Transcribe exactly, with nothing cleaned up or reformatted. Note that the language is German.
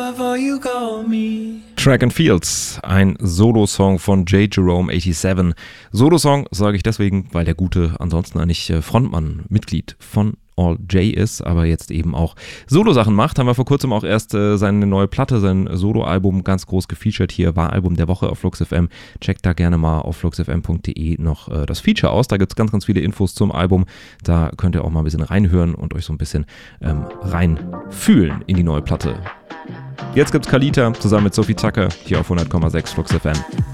lover you call me. Track and Fields, ein Solo-Song von J. Jerome siebenundachtzig. Solo-Song sage ich deswegen, weil der Gute ansonsten eigentlich Frontmann, Mitglied von All J ist, aber jetzt eben auch Solo-Sachen macht. Haben wir vor kurzem auch erst äh, seine neue Platte, sein Solo-Album ganz groß gefeatured hier, war Album der Woche auf Flux F M. Checkt da gerne mal auf flux f m punkt d e noch äh, das Feature aus. Da gibt es ganz, ganz viele Infos zum Album. Da könnt ihr auch mal ein bisschen reinhören und euch so ein bisschen ähm, reinfühlen in die neue Platte. Jetzt gibt's Kalita zusammen mit Sophie Tucker hier auf hundert Komma sechs Flux F M.